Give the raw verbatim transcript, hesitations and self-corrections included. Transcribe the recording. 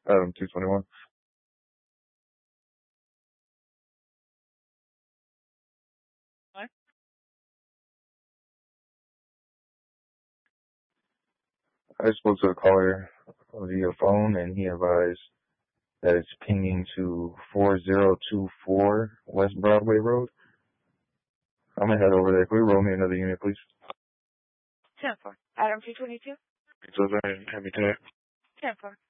Adam two twenty-one. What? I spoke to a caller via phone, and he advised that it's pinging to four zero two four West Broadway Road. I'm gonna head over there. Can we roll me another unit, please? ten four. Adam two twenty-two? So then, have me today. ten four.